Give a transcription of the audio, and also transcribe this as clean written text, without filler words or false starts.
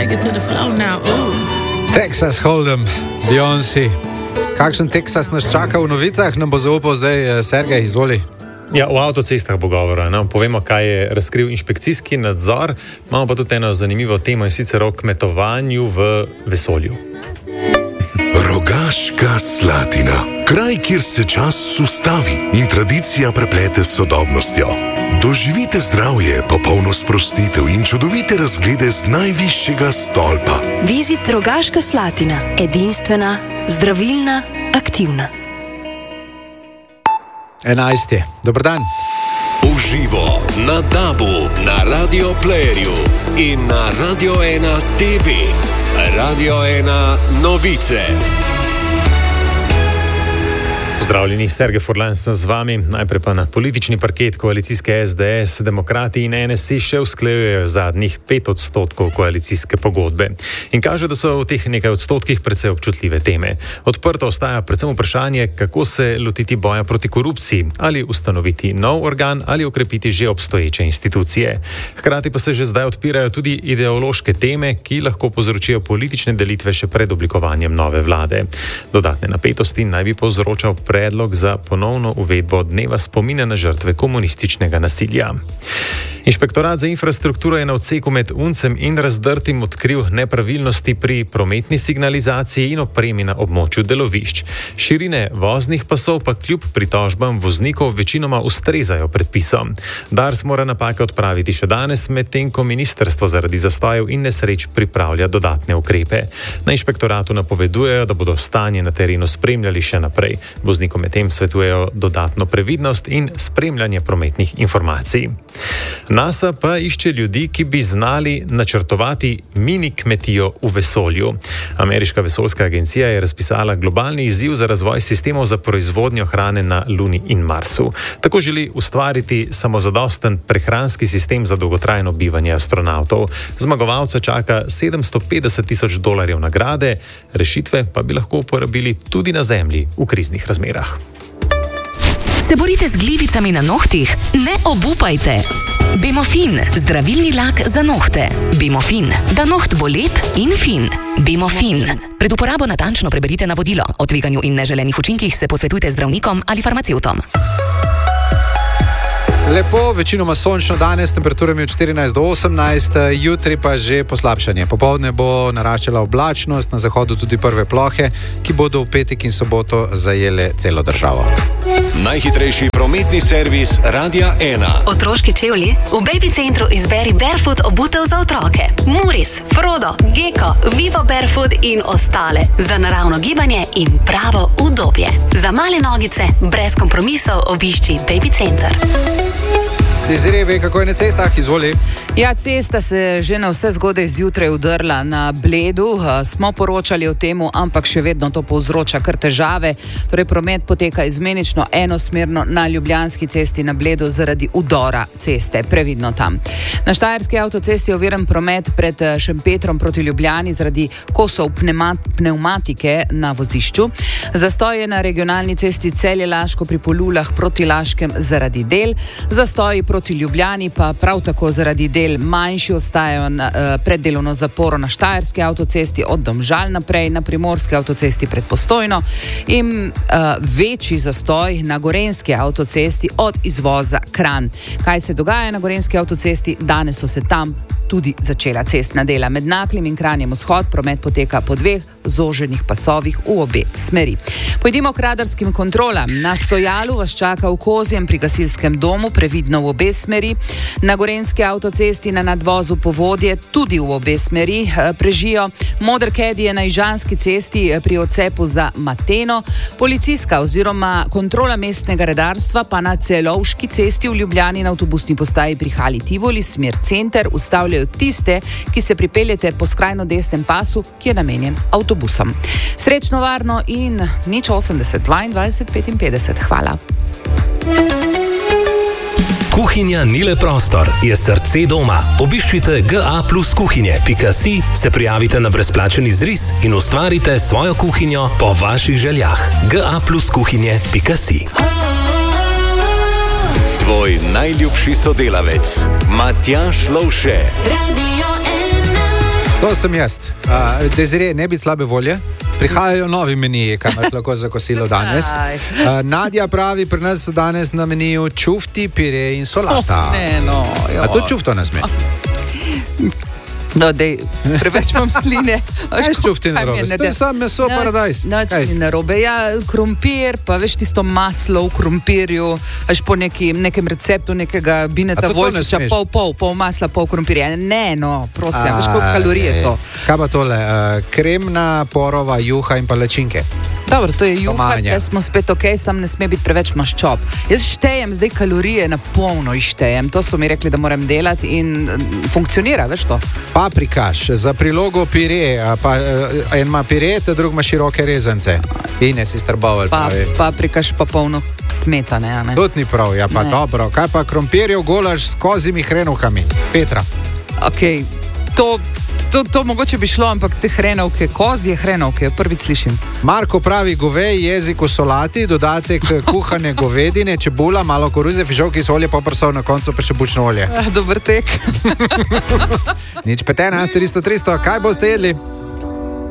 Take it to the floor now. Ooh. Texas Hold'em, Beyoncé. Kakšen Texas nas čaka v novicah, nam bo zaupal zdaj Sergej, izvoli. Ja, o avtocestah bo govora. Povemo, kaj je razkril inšpekcijski nadzor. Imamo pa tudi eno zanimivo temo, in sicer o kmetovanju v vesolju. Rogaška Slatina. Kraj, kjer se čas ustavi in tradicija preplete s sodobnostjo. Doživite zdravje, popolno sprostitev in čudovite razglede z najvišjega stolpa. Vizit Rogaška Slatina. Edinstvena, zdravilna, aktivna. 11. Dobar dan. Uživo na DAB-u, na Radio Playerju in na Radio 1 TV. Radio 1 novice. Pozdravljeni, Sergej Furlan sem z vami. Najprej pa na politični parket koalicijske SDS, Demokrati in NSI še usklajujejo zadnjih 5% koalicijske pogodbe. In kaže, da so v teh nekaj odstotkih precej občutljive teme. Odprto ostaja predvsem vprašanje, kako se lotiti boja proti korupciji, ali ustanoviti nov organ ali okrepiti že obstoječe institucije. Hkrati pa se že zdaj odpirajo tudi ideološke teme, ki lahko povzročijo politične delitve še pred oblikovanjem nove vlade. Dodatne napetosti naj bi povzročal predlog za ponovno uvedbo dneva spomina na žrtve komunističnega nasilja. Inšpektorat za infrastrukturo je na odseku med Uncem in Razdrtim odkril nepravilnosti pri prometni signalizaciji in opremi na območju delovišč. Širine voznih pasov pa kljub pritožbam voznikov večinoma ustrezajo predpisom. Dars mora napake odpraviti še danes, medtem ko ministrstvo zaradi zastojev in nesreč pripravlja dodatne ukrepe. Na inšpektoratu napovedujejo, da bodo stanje na terenu spremljali še naprej. Voznikom medtem svetujejo dodatno previdnost in spremljanje prometnih informacij. NASA pa išče ljudi, ki bi znali načrtovati mini kmetijo v vesolju. Ameriška vesoljska agencija je razpisala globalni izziv za razvoj sistemov za proizvodnjo hrane na Luni in Marsu. Tako želi ustvariti samozadosten prehranski sistem za dolgotrajno bivanje astronavtov. Zmagovalca čaka $750,000 nagrade, rešitve pa bi lahko uporabili tudi na Zemlji v kriznih razmerah. Se borite z glivicami na nohtih? Ne obupajte! Bemofin, zdravilni lak za nohte. Bemofin, da noht bo lep in fin. Bemofin. Pred uporabo natančno preberite navodilo. O tveganju in neželenih učinkih se posvetujte z zdravnikom ali farmacevtom. Lepo, večinoma sončno danes, temperaturami od 14 do 18, jutri pa že poslabšanje. Popoldne bo naraščala oblačnost, na zahodu tudi prve plohe, ki bodo v petek in soboto zajele celo državo. Najhitrejši prometni servis Radia 1. Otroški čevlji? V Baby Centru izberi Barefoot obutev za otroke. Muris, Frodo, Gecko, Vivo Barefoot in ostale. Za naravno gibanje in pravo udobje. Za male nogice, brez kompromisov obišči Baby Center. Zrebe, kako je na cestah, izvoli. Ja, cesta se že na vse zgodaj zjutraj udrla na Bledu. Smo poročali o temu, ampak še vedno to povzroča kar težave. Torej, promet poteka izmenično enosmerno na Ljubljanski cesti na Bledu zaradi udora ceste. Previdno tam. Na Štajerski avtocesti je oviran promet pred Šempetrom proti Ljubljani zaradi kosov pnevmatike na vozišču. Zastoj je na regionalni cesti Celje-Laško pri Polulah proti Laškem zaradi del. Zastoji proti Ljubljani pa prav tako zaradi del manjši ostajajo pred delovno zaporo na Štajerski avtocesti od Domžal naprej, na Primorski avtocesti pred Postojno in večji zastoj na Gorenjski avtocesti od izvoza Kranj. Kaj se dogaja na Gorenjski avtocesti? Danes so se tam tudi začela cestna dela. Med Naklim in Kranjem vzhod promet poteka po dveh zoženih pasovih v obe smeri. Pojdimo k radarskim kontrolam. Na stojalu vas čaka v Kozjem pri gasilskem domu, previdno v obe smeri. Na Gorenjski avtocesti na nadvozu Povodje tudi v obe smeri prežijo. Moder Kedi je na Ižanski cesti pri odcepu za Mateno. Policijska oziroma kontrola mestnega redarstva pa na Celovški cesti v Ljubljani na avtobusni postaji pri Hali Tivoli, smer center, ustavljajo tiste, ki se pripeljete po skrajno desnem pasu, ki je namenjen avtobusom. Srečno, varno in 080 22 55. Hvala. Kuhinja ni le prostor, je srce doma. Obiščite ga+kuhinje.si, se prijavite na brezplačen izris in ustvarite svojo kuhinjo po vaših željah. ga+kuhinje.si. Tvoj najljubši sodelavec, Matjaž Lovše. To sem jaz. Desiree, ne biti slabe volje. Prihajajo novi meniji, kar imaš lahko za kosilo danes. Nadja pravi, pri nas so danes na meniju čufti, pire in solata. A to čufto ne sme? No, dej, preveč imam sline. Kaj čufti narobe? To je samo meso paradajz. Nič ni narobe. Ja, krompir, pa veš tisto maslo v krompirju, až po nekem receptu nekega Bineta Volčiča, pol masla, pol krompirja. Ne, no, prosim, veš koliko kalorije je to. Kaj pa tole? Kremna, porova, juha in palačinke. Dobro, to je juha, da smo spet ok, sam ne sme biti preveč maščob. Jaz štejem zdaj kalorije, na polno ištejem. To so mi rekli, da moram delati in funkcionira, veš to? Paprikaš, za prilogo pire, pa en ima pire, ta drug ima široke rezance. Ines iz Trbovelj pravi. Paprikaš pa polno smetane, a ne? Tudi ni prav, ja pa dobro. Kaj pa krompirjev golaž s kozjimi hrenovkami? Petra. Ok, to mogoče bi šlo, ampak te hrenovke, kozje hrenovke, prvič slišim. Marko pravi govej jezik v solati, dodatek kuhane govedine, čebula, malo koruze, fižolki, solje, poprsov, na koncu pa še bučno olje. Dober tek. Nič petena, 300, kaj boste jedli?